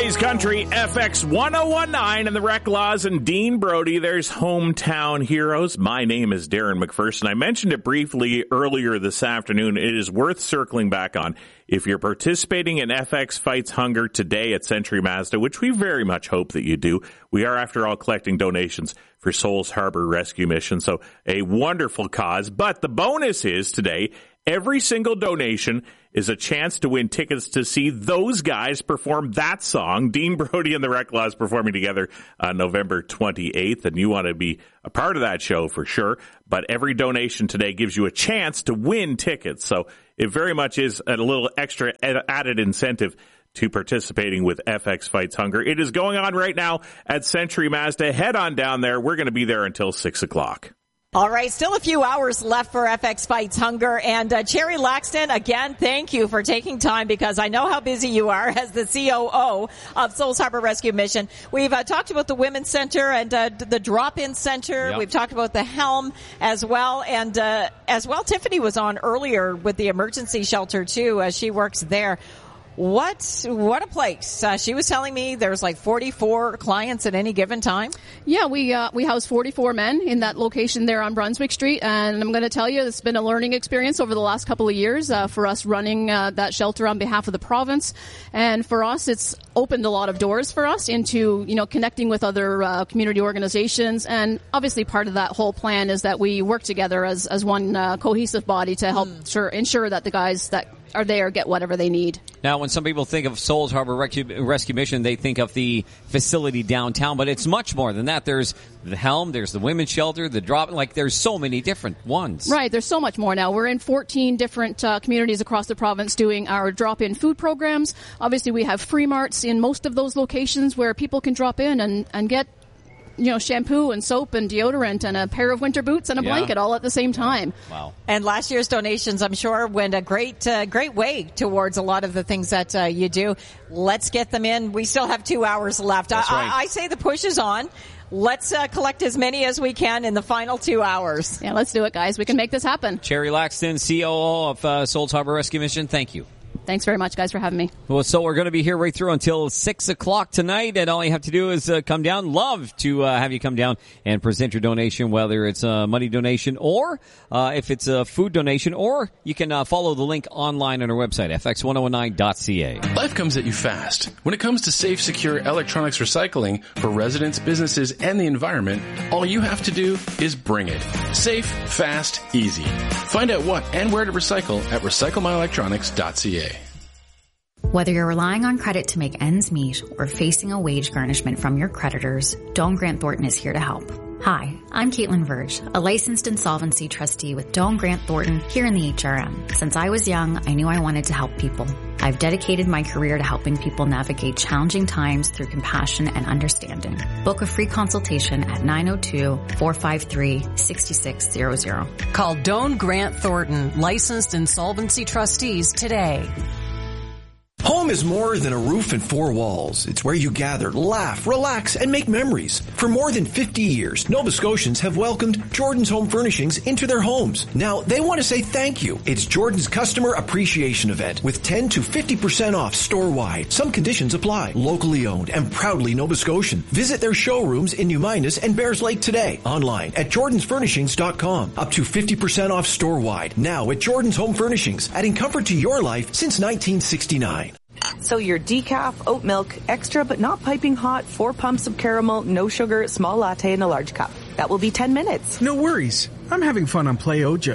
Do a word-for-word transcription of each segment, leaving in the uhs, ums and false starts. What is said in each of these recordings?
Today's Country, F X one oh one point nine and the Rec Laws and Dean Brody. There's Hometown Heroes. My name is Darren McPherson. I mentioned it briefly earlier this afternoon. It is worth circling back on. If you're participating in F X Fights Hunger today at Century Mazda, which we very much hope that you do, we are, after all, collecting donations for Souls Harbor Rescue Mission. So a wonderful cause. But the bonus is today, every single donation is a chance to win tickets to see those guys perform that song. Dean Brody and the Rec Laws performing together on November twenty-eighth, and you want to be a part of that show for sure. But every donation today gives you a chance to win tickets. So it very much is a little extra added incentive to participating with F X Fights Hunger. It is going on right now at Century Mazda. Head on down there. We're going to be there until six o'clock. All right, still a few hours left for F X Fights Hunger. And uh, Cherry Laxton, again, thank you for taking time, because I know how busy you are as the C O O of Souls Harbor Rescue Mission. We've uh, talked about the Women's Center and uh, the Drop-In Center. Yep. We've talked about the Helm as well. And uh, as well, Tiffany was on earlier with the emergency shelter, too, as she works there. What what a place. Uh, she was telling me there's like forty-four clients at any given time. Yeah, we uh, we house forty-four men in that location there on Brunswick Street, and I'm going to tell you, it's been a learning experience over the last couple of years uh, for us running uh, that shelter on behalf of the province. And for us, it's opened a lot of doors for us into, you know, connecting with other uh, community organizations. And obviously part of that whole plan is that we work together as, as one uh, cohesive body to help mm. sure, ensure that the guys that are there get whatever they need. Now, when some people think of Souls Harbor Rescue, Rescue Mission, they think of the facility downtown, but it's much more than that. There's the Helm, there's the Women's Shelter, the Drop, like there's so many different ones. Right, there's so much more now. We're in fourteen different uh, communities across the province doing our drop-in food programs. Obviously, we have free marts in most of those locations where people can drop in and, and get, you know, shampoo and soap and deodorant and a pair of winter boots and a yeah. blanket all at the same time. Wow. And last year's donations, I'm sure, went a great, uh, great way towards a lot of the things that uh, you do. Let's get them in. We still have two hours left. That's I, right. I, I say the push is on. Let's uh, collect as many as we can in the final two hours. Yeah, let's do it, guys. We can make this happen. Cherry Laxton, C O O of uh, Souls Harbor Rescue Mission, thank you. Thanks very much, guys, for having me. Well, so we're going to be here right through until six o'clock tonight, and all you have to do is uh, come down. Love to uh, have you come down and present your donation, whether it's a money donation or uh, if it's a food donation, or you can uh, follow the link online on our website, f x one oh one nine dot c a. Life comes at you fast. When it comes to safe, secure electronics recycling for residents, businesses, and the environment, all you have to do is bring it. Safe, fast, easy. Find out what and where to recycle at recycle my electronics dot c a. Whether you're relying on credit to make ends meet or facing a wage garnishment from your creditors, Doane Grant Thornton is here to help. Hi, I'm Caitlin Verge, a licensed insolvency trustee with Doane Grant Thornton here in the H R M. Since I was young, I knew I wanted to help people. I've dedicated my career to helping people navigate challenging times through compassion and understanding. Book a free consultation at nine oh two, four five three, six six zero zero. Call Doane Grant Thornton, licensed insolvency trustees today. Home is more than a roof and four walls. It's where you gather, laugh, relax, and make memories. For more than fifty years, Nova Scotians have welcomed Jordan's Home Furnishings into their homes. Now, they want to say thank you. It's Jordan's Customer Appreciation Event with ten to fifty percent off store-wide. Some conditions apply. Locally owned and proudly Nova Scotian. Visit their showrooms in New Minas and Bears Lake today. Online at jordans furnishings dot com. Up to fifty percent off store-wide. Now at Jordan's Home Furnishings, adding comfort to your life since nineteen sixty-nine. So your decaf, oat milk, extra but not piping hot, four pumps of caramel, no sugar, small latte in a large cup. That will be ten minutes. No worries. I'm having fun on Play Ojo.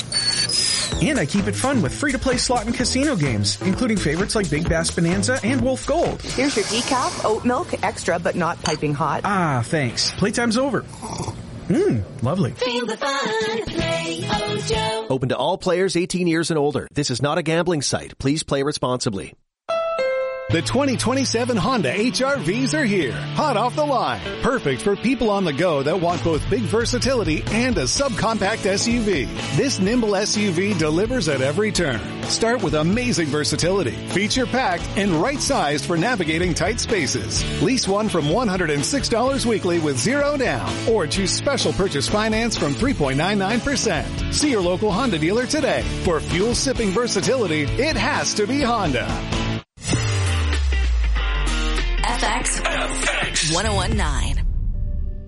And I keep it fun with free-to-play slot and casino games, including favorites like Big Bass Bonanza and Wolf Gold. Here's your decaf, oat milk, extra but not piping hot. Ah, thanks. Playtime's over. Mmm, lovely. Feel the fun. Play Ojo. Open to all players eighteen years and older. This is not a gambling site. Please play responsibly. The twenty twenty-seven Honda H R Vs are here, hot off the line. Perfect for people on the go that want both big versatility and a subcompact S U V. This nimble S U V delivers at every turn. Start with amazing versatility, feature-packed, and right-sized for navigating tight spaces. Lease one from one hundred six dollars weekly with zero down, or choose special purchase finance from three point nine nine percent. See your local Honda dealer today. For fuel-sipping versatility, it has to be Honda. one oh one nine.